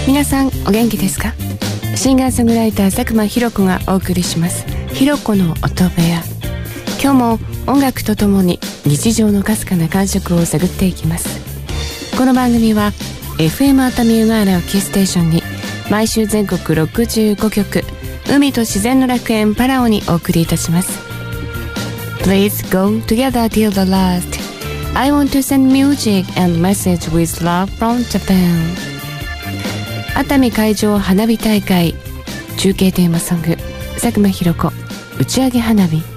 皆さんお元気ですか？シンガーソングライター佐久間ひろ子がお送りしますひろ子の音部屋。今日も音楽とともに日常のかすかな感触を探っていきます。この番組は FM 熱海湯河原をキーステーションに毎週全国65局海と自然の楽園パラオにお送りいたします。 Please go together till the last. I want to send music and message with love from Japan. 熱海海上花火大会中継テーマソング佐久間ひろ子打ち上げ花火。